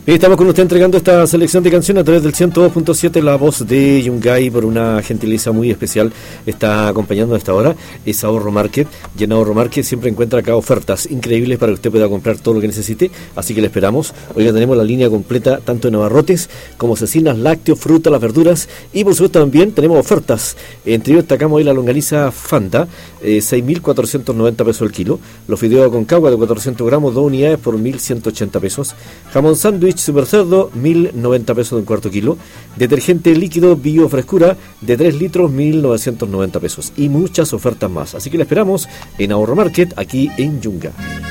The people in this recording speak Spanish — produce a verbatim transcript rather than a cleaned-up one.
Bien, estamos con usted entregando esta selección de canciones a través del ciento dos punto siete, la voz de Yungay, por una gentileza muy especial. Está acompañando a esta hora, es Ahorro Market, y en Ahorro Market siempre encuentra acá ofertas increíbles para que usted pueda comprar todo lo que necesite, así que le esperamos. Hoy ya tenemos la línea completa, tanto en abarrotes como cecinas, lácteos, frutas, las verduras, y por supuesto también tenemos ofertas. Entre ellos destacamos hoy la longaniza Fanta, eh, seis mil cuatrocientos noventa pesos el kilo, los fideos con cagua de cuatrocientos gramos, dos unidades por mil ciento ochenta pesos, jamón sándwich super cerdo, mil noventa pesos de un cuarto kilo, detergente líquido bio frescura de tres litros, mil novecientos noventa pesos, y muchas ofertas más. Así que la esperamos en Ahorro Market, aquí en Yunga.